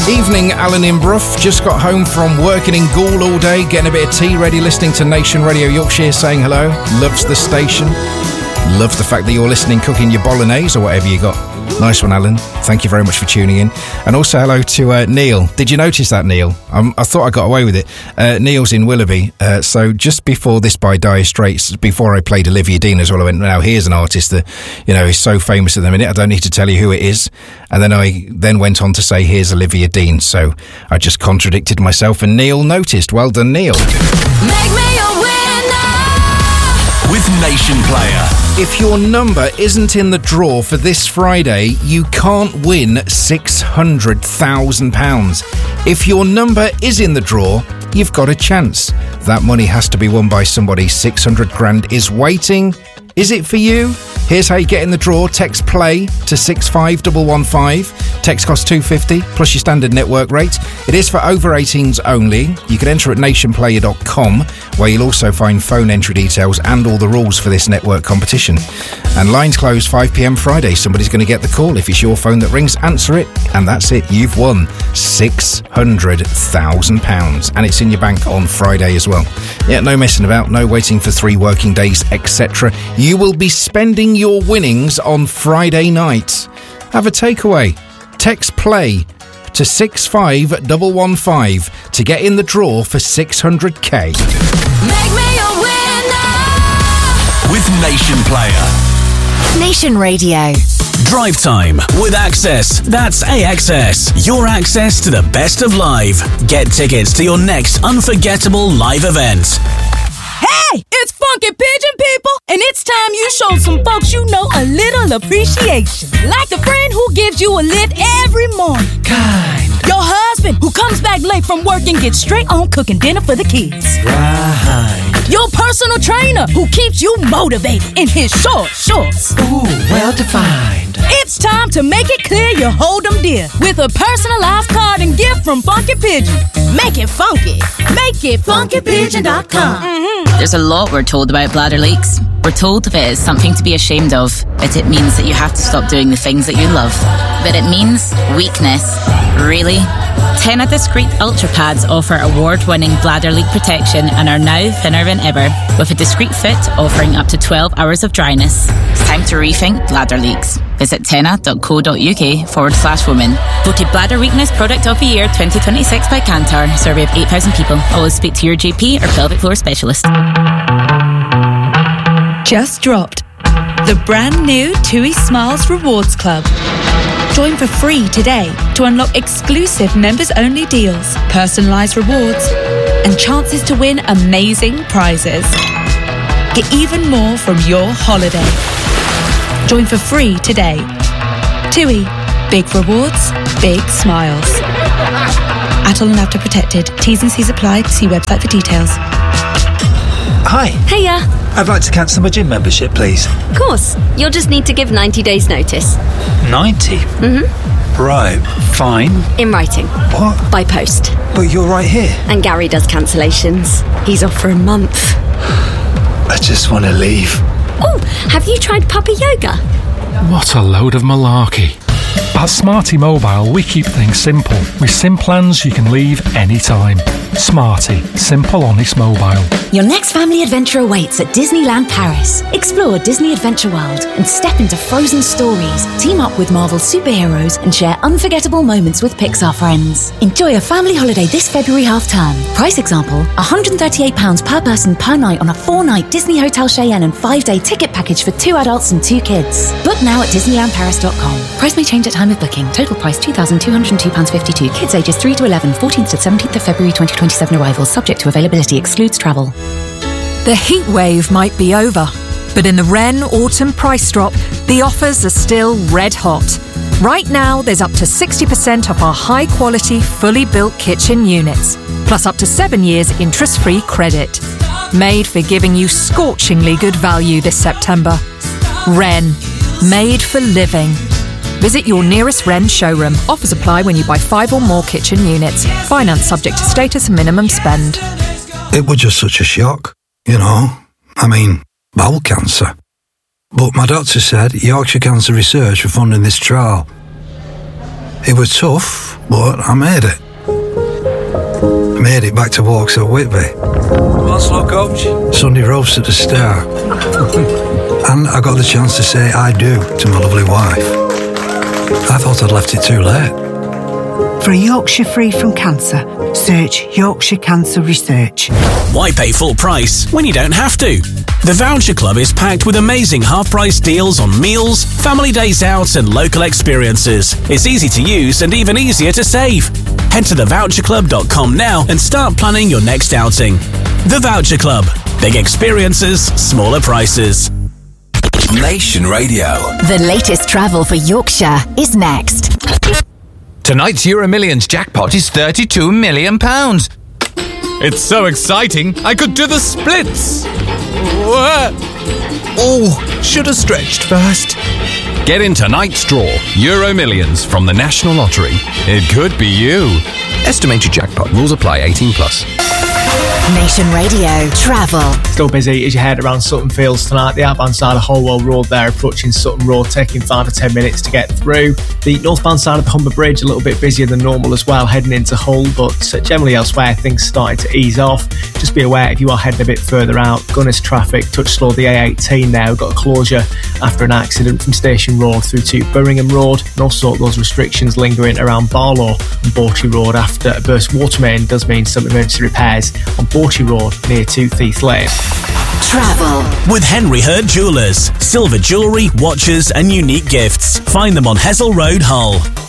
Evening, Alan in Brough. Just got home from working in Goole all day, getting a bit of tea ready, listening to Nation Radio Yorkshire, saying hello. Loves the station. Loves the fact that you're listening, cooking your bolognese or whatever you got. Nice one, Alan. Thank you very much for tuning in. And also hello to Neil. Did you notice that, Neil? I thought I got away with it. Neil's in Willoughby. So just before this by Dire Straits, before I played Olivia Dean as well, I went, now here's an artist that, is so famous at the minute. I don't need to tell you who it is. And then I went on to say, here's Olivia Dean. So I just contradicted myself and Neil noticed. Well done, Neil. Make me a winner with Nation Player. If your number isn't in the draw for this Friday, you can't win £600,000. If your number is in the draw, you've got a chance. That money has to be won by somebody. 600 grand is waiting. Is it for you? Here's how you get in the draw. Text PLAY to 65115. Text costs £2.50 plus your standard network rate. It is for over 18s only. You can enter at nationplayer.com, where you'll also find phone entry details and all the rules for this network competition. And lines close 5 p.m. Friday. Somebody's going to get the call. If it's your phone that rings, answer it. And that's it. You've won £600,000. And it's in your bank on Friday as well. Yeah, no messing about, no waiting for 3 working days, etc. You will be spending your winnings on Friday night. Have a takeaway. Text PLAY to 65115 to get in the draw for 600k. Make me a winner with Nation Player. Nation Radio. Drive time with Access. That's AXS. Your access to the best of live. Get tickets to your next unforgettable live event. Hey, it's Funky Pigeon people, and it's time you showed some folks you know a little appreciation. Like the friend who gives you a lift every morning. Kind. Your husband who comes back late from work and gets straight on cooking dinner for the kids. Right. Your personal trainer who keeps you motivated in his short shorts. Ooh, well defined. It's time to make it clear you hold them dear with a personalized card and gift from Funky Pigeon. Make it funky. Make it funkypigeon.com. There's a lot we're told about bladder leaks. We're told that it is something to be ashamed of, that it means that you have to stop doing the things that you love. But it means weakness. Really? Tena Discreet Ultra Pads offer award-winning bladder leak protection and are now thinner than ever, with a discreet fit offering up to 12 hours of dryness. It's time to rethink bladder leaks. Visit tena.co.uk/women. Voted Bladder Weakness Product of the Year 2026 by Kantar. Survey of 8,000 people. Always speak to your GP or pelvic floor specialist. Just dropped the brand new TUI Smiles Rewards Club. Join for free today to unlock exclusive members-only deals, personalised rewards, and chances to win amazing prizes. Get even more from your holiday. Join for free today. TUI. Big rewards, big smiles. Atoll and After Protected. T's and C's apply. See website for details. Hi. Hiya. I'd like to cancel my gym membership, please. Of course. You'll just need to give 90 days notice. 90? Mm-hmm. Right, fine. In writing. What? By post. But you're right here. And Gary does cancellations. He's off for a month. I just want to leave. Oh, have you tried puppy yoga? What a load of malarkey. At Smarty Mobile, we keep things simple. With SIM plans you can leave anytime. Smarty. Simple, honest mobile. Your next family adventure awaits at Disneyland Paris. Explore Disney Adventure World and step into frozen stories. Team up with Marvel superheroes and share unforgettable moments with Pixar friends. Enjoy a family holiday this February half-term. Price example, £138 per person per night on a 4-night Disney Hotel Cheyenne and 5-day ticket package for 2 adults and 2 kids. Book now at DisneylandParis.com. Price may change at time of booking. Total price £2,202.52. Kids ages 3 to 11, 14th to 17th of February 2027 arrivals. Subject to availability. Excludes travel. The heat wave might be over, but in the Wren Autumn Price Drop, the offers are still red hot. Right now, there's up to 60% off our high-quality, fully built kitchen units, plus up to 7 years interest-free credit. Made for giving you scorchingly good value this September. Wren. Made for living. Visit your nearest Wren showroom. Offers apply when you buy 5 or more kitchen units. Finance subject to status and minimum spend. It was just such a shock, you know. I mean, bowel cancer. But my doctor said Yorkshire Cancer Research were funding this trial. It was tough, but I made it. I made it back to Walks at Whitby. Onslaught coach. Sunday roast at the Star. And I got the chance to say I do to my lovely wife. I thought I'd left it too late. For a Yorkshire free from cancer, search Yorkshire Cancer Research. Why pay full price when you don't have to? The Voucher Club is packed with amazing half-price deals on meals, family days out and local experiences. It's easy to use and even easier to save. Head to thevoucherclub.com now and start planning your next outing. The Voucher Club. Big experiences, smaller prices. Nation Radio. The latest travel for Yorkshire is next. Tonight's Euro Millions jackpot is £32 million. It's so exciting, I could do the splits. Oh, should have stretched first. Get in tonight's draw, Euro Millions from the National Lottery. It could be you. Estimated jackpot. Rules apply. 18+. Nation Radio Travel. Still busy as you head around Sutton Fields tonight. The outbound side of Holwell Road there, approaching Sutton Road, taking 5 or 10 minutes to get through. The northbound side of the Humber Bridge a little bit busier than normal as well, heading into Hull, but generally elsewhere things starting to ease off. Just be aware if you are heading a bit further out, Gunners traffic touch slow the A18 now, got a closure after an accident from Station Road through to Birmingham Road, and also those restrictions lingering around Barlow and Bawtry Road after a burst water main does mean some emergency repairs on Bawtry Road near to Thief Lane. Travel with Henry Hurd Jewellers. Silver jewellery, watches and unique gifts. Find them on Hessel Road, Hull.